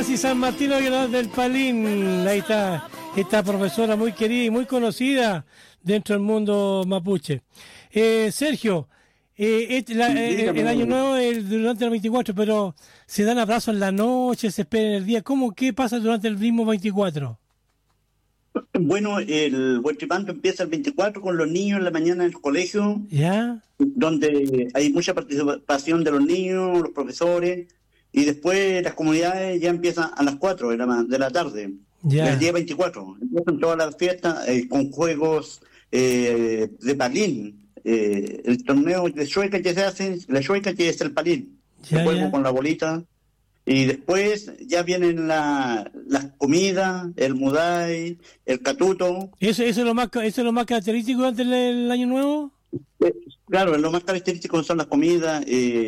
Nancy San Martino del Palín. Ahí está esta profesora muy querida y muy conocida dentro del mundo mapuche. Sergio, el año nuevo es durante el 24, pero se dan abrazos en la noche, se espera en el día. ¿Qué pasa durante el mismo 24? Bueno, el Huaychipanto empieza el 24 con los niños en la mañana en el colegio, ¿Ya? donde hay mucha participación de los niños, los profesores, y después las comunidades ya empiezan a las 4 de la tarde, Ya. el día 24. Empiezan todas las fiestas con juegos de palín, el torneo de chueca que se hace, la chueca que es el palín, Ya, el juego ya. con la bolita. Y después ya vienen las comidas, el mudai, el catuto. ¿Eso es lo más característico durante el año nuevo? Claro, lo más característico son las comidas,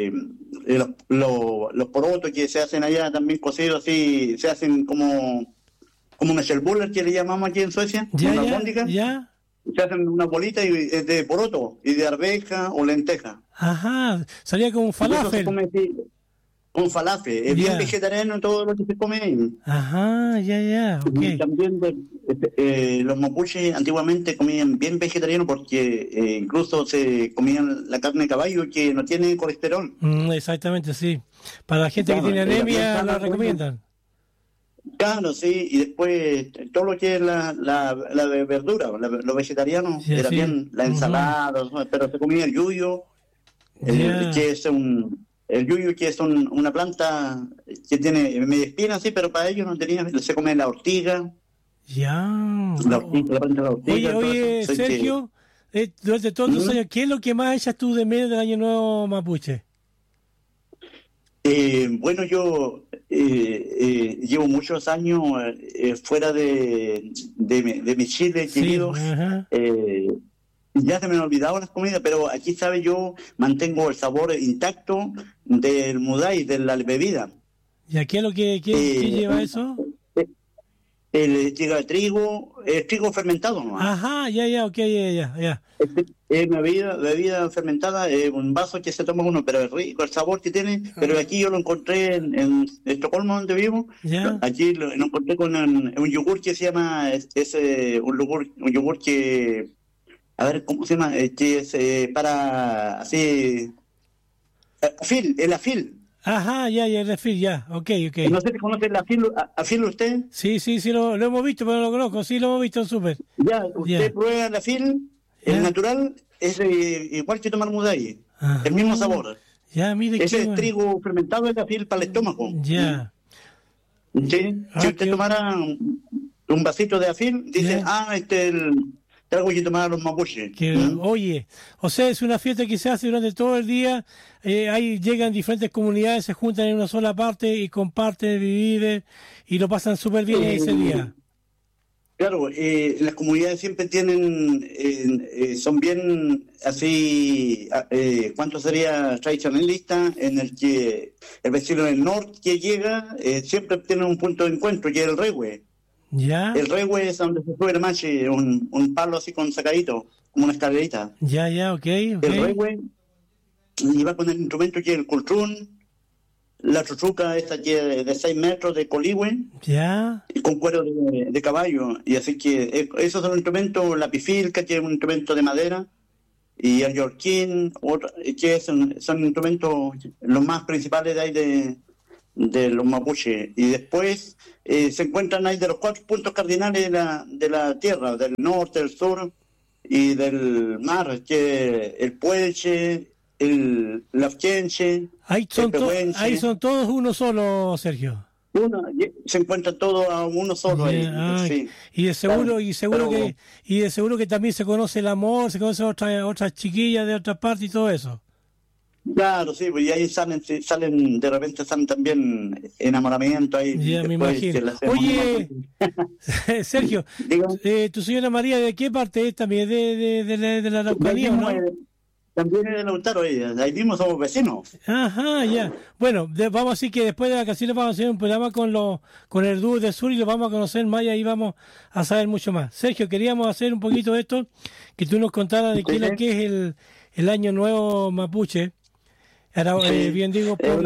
los porotos que se hacen allá también cocidos así, se hacen como una shelbuller que le llamamos aquí en Suecia, una albóndiga. Ya. Se hacen una bolita de poroto y de arveja o lenteja. Ajá, salía como un falafel. Con falafel, es bien vegetariano todo lo que se come ahí. Ajá, ya, ok. Y también los mapuches antiguamente comían bien vegetariano porque incluso se comían la carne de caballo que no tiene colesterol. Exactamente, sí. Para la gente que tiene anemia lo recomiendan. Claro, sí, y después todo lo que es la verdura, lo vegetariano, era bien la ensalada, pero se comía el yuyo, que es el yuyo, que es una planta que tiene media espina, sí, pero para ellos no tenía, se come la ortiga. Ya. La planta de la ortiga. Oye, Sergio, durante todos tus años, ¿qué es lo que más echas tú de medio del Año Nuevo mapuche? Bueno, yo llevo muchos años fuera de mi Chile, querido. Ya se me han olvidado las comidas, pero aquí, ¿sabe? Yo mantengo el sabor intacto del mudai, de la bebida. ¿Y a qué es lo que lleva eso? Llega el trigo fermentado, ¿no? Ajá, ya, ok, ya. Es una bebida fermentada, un vaso que se toma uno, pero es rico el sabor que tiene. Pero aquí yo lo encontré en Estocolmo, donde vivo. ¿Ya? Aquí lo encontré con un yogur que se llama, un yogur que, a ver, ¿cómo se llama? Que es para, así, el afil. Ajá, ya, el refil, ya, ok. No sé si conoce el afil usted. Sí, lo hemos visto, pero no lo conozco, sí lo hemos visto súper. Ya, usted prueba el afil, el natural, es igual que tomar mudai, el mismo sabor. Ya, mire. Ese es trigo fermentado, es afil para el estómago. Ya. Sí, si usted tomara un vasito de afil, dice, el trago que tomaban los mapuches. Oye, o sea, es una fiesta que se hace durante todo el día, ahí llegan diferentes comunidades, se juntan en una sola parte y comparten, viven y lo pasan súper bien ese día. Claro, las comunidades siempre tienen, son bien así, ¿cuánto sería tradicionalista? En el que el vecino del norte que llega siempre tiene un punto de encuentro, que es el rehue. ¿Ya? El rehue es donde se sube el machi, un palo así con sacadito, como una escalerita. Ya, ok. El rehue iba con el instrumento que es el cultrún, la chuchuca esta que es de 6 metros de coligüe, ya, y con cuero de caballo. Y así que esos son los instrumentos, la pifilca, que es un instrumento de madera, y el yorquín, que son instrumentos los más principales de ahí de los mapuches. Y después se encuentran ahí de los 4 puntos cardinales de la tierra, del norte, del sur y del mar, que el puelche, el lafchenche, ahí son todos uno solo, Sergio. Se encuentran todos a uno solo ahí. Sí. Y de seguro que también se conoce el amor, se conocen otras chiquillas de otras partes y todo eso. Claro, sí, pues y ahí salen de repente salen también enamoramientos ahí. Ya me imagino. Oye, Sergio, ¿tu señora María de qué parte es también? ¿De la Araucanía, no? También es de Lautaro, ahí mismo somos vecinos. Ajá, ya. Bueno, vamos a decir que después de vacaciones vamos a hacer un programa con el dúo del sur y lo vamos a conocer más y ahí vamos a saber mucho más. Sergio, queríamos hacer un poquito de esto, que tú nos contaras de qué es lo que es el Año Nuevo mapuche. Ahora, bien digo,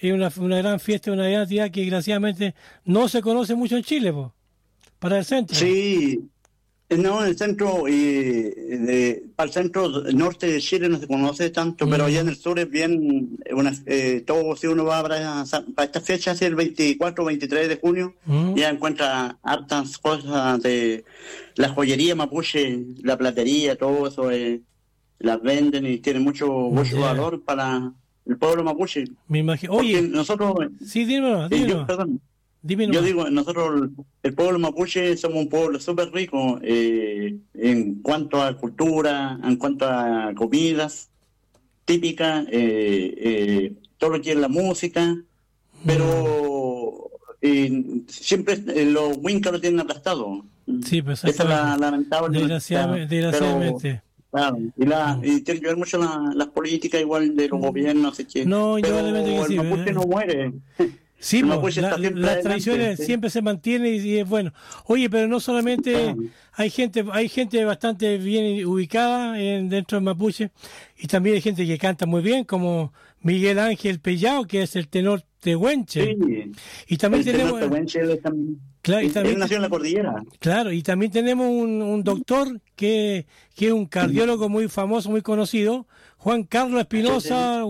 es una gran fiesta, una gran actividad que desgraciadamente no se conoce mucho en Chile, po, para el centro. Sí, no, el centro, para el centro norte de Chile no se conoce tanto, pero allá en el sur es bien, todo, si uno va para esta fecha, así el 24 o 23 de junio, ya encuentra hartas cosas de la joyería mapuche, la platería, todo eso, las venden y tienen mucho valor para el pueblo mapuche. Me imagino. Oye, porque nosotros... Sí, dímelo. Yo digo, nosotros, el pueblo mapuche, somos un pueblo súper rico en cuanto a cultura, en cuanto a comidas típicas, todo lo que es la música, pero siempre los Wincas lo tienen aplastado. Sí, pues esa es la lamentable. Desgraciadamente. Claro, y tiene que ver mucho las políticas igual de los gobiernos, así que... No, pero yo el mapuche no muere. Sí, las tradiciones siempre se mantienen y es bueno. Oye, pero no solamente hay gente bastante bien ubicada dentro del mapuche, y también hay gente que canta muy bien, como Miguel Ángel Pellao, que es el tenor tehuenche. Sí, y también tenemos él nació en la cordillera. Claro, y también tenemos un doctor que es un cardiólogo muy famoso, muy conocido, Juan Carlos Espinosa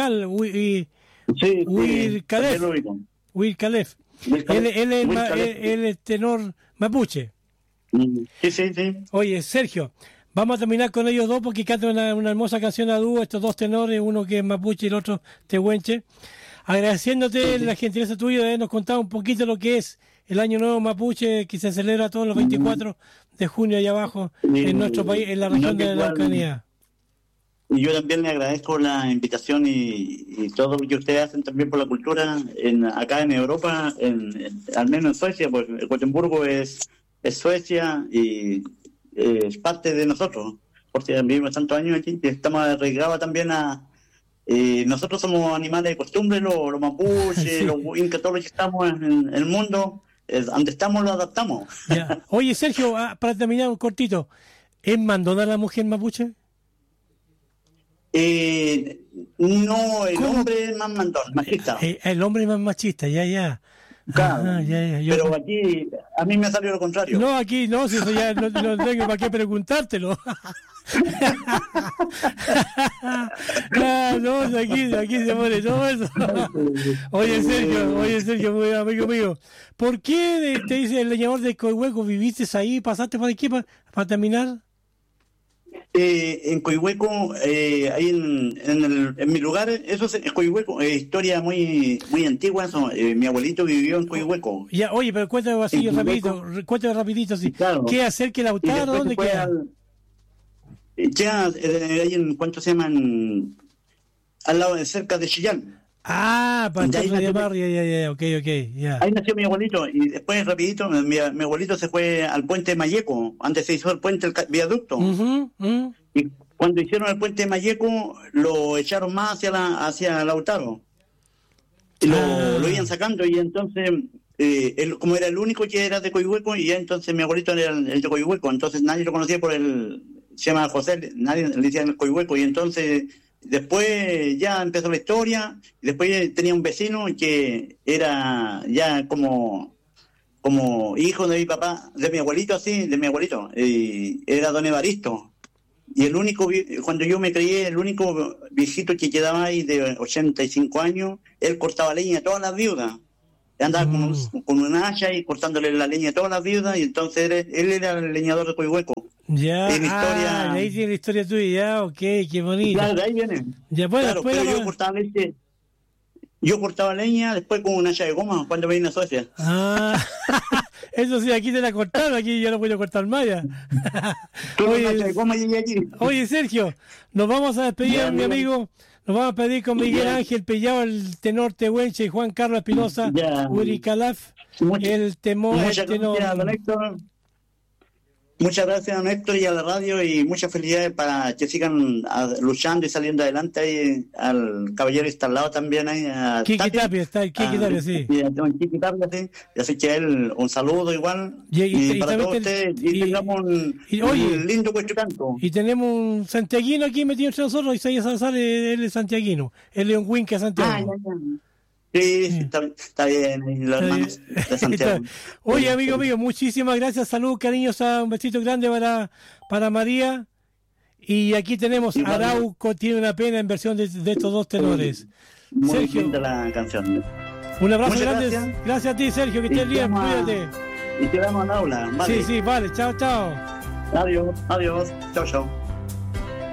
Will Calef. Él es tenor mapuche. Sí. Oye, Sergio, vamos a terminar con ellos dos porque cantan una hermosa canción a dúo, estos dos tenores, uno que es mapuche y el otro tehuenche. Agradeciéndote la gentileza tuya de habernos contado un poquito lo que es el Año Nuevo Mapuche, que se celebra todos los 24 de junio allá abajo en nuestro país, en la región de la Araucanía. Y yo también le agradezco la invitación y todo lo que ustedes hacen también por la cultura acá en Europa, al menos en Suecia, porque Gotemburgo es Suecia y es parte de nosotros, porque vivimos tantos años aquí y estamos arraigados también nosotros somos animales de costumbre, los mapuches, los incas, todos los que estamos en el mundo, donde estamos lo adaptamos. Ya. Oye, Sergio, para terminar un cortito, ¿es mandona la mujer mapuche? No, el hombre es más mandón, machista. El hombre es más machista, ya. Claro, pero aquí a mí me ha salido lo contrario. No, aquí no, si eso ya no tengo para qué preguntártelo. No, aquí se muere todo eso. Oye, Sergio, muy amigo mío, ¿por qué te dice el leñador de Coihueco? ¿Viviste ahí? ¿Pasaste por aquí para terminar? En Coihueco, ahí en mi lugar, eso es Coihueco, historia muy antigua, eso. Mi abuelito vivió en Coihueco. Ya, oye, pero cuéntame así rapidito, así. Claro. ¿Qué hacer que Lautaro? ¿Dónde queda? Queda ahí en, ¿cuánto se llaman? Al lado, cerca de Chillán. Para el barrio, ya. Ahí nació mi abuelito, y después rapidito, mi abuelito se fue al puente de Mayeco, antes se hizo el puente, el viaducto. Y cuando hicieron el puente de Mayeco, lo echaron más hacia Lautaro. Y lo iban sacando, y entonces, él, como era el único que era de Coihueco, y ya entonces mi abuelito era el de Coihueco, entonces nadie lo conocía se llama José, nadie le decía el Coihueco, y entonces... Después ya empezó la historia, y después tenía un vecino que era ya como hijo de mi papá, de mi abuelito, y era don Evaristo. Y el único, cuando yo me crié, el único viejito que quedaba ahí de 85 años, él cortaba leña a todas las viudas. Andaba con una hacha y cortándole la leña a todas las viudas, y entonces él era el leñador de Coihueco. Ya, ahí tiene la historia tuya, ya, ok, qué bonito. Claro, de ahí viene. Ya, bueno, claro, pero yo cortaba leña después con una hacha de goma cuando vine a Suecia. Eso sí, aquí te la cortaron, aquí yo no puedo cortar más ya. Oye, Sergio, nos vamos a despedir, mi amigo. Nos vamos a pedir con Miguel Ángel Pellao, el tenor tehuenche, y Juan Carlos Espinosa, Uri Calaf, el tenor. Muchas gracias a Néstor y a la radio, y muchas felicidades para que sigan luchando y saliendo adelante ahí, al caballero instalado también ahí, a Kiki Tapia, sí. Y a don Kiki Tapia, sí. Así que a él un saludo igual, y para todos ustedes, y tengamos un lindo Cuechocanto. Y tenemos un santiaguino aquí metido entre nosotros, Isaías Salazar, él es santiaguino, él es un Winca Santiago. Sí, está bien, y los hermanos de Santiago. Oye, amigo mío, muchísimas gracias, salud, cariños, un besito grande para María. Y aquí tenemos Arauco, tiene una pena en versión de estos dos tenores. Muy Sergio, linda la canción. un abrazo Muchas grande. Gracias a ti, Sergio, que estés bien, cuídate. Y te vemos al aula, ¿vale? Sí, vale, chao. Adiós, chao, chao.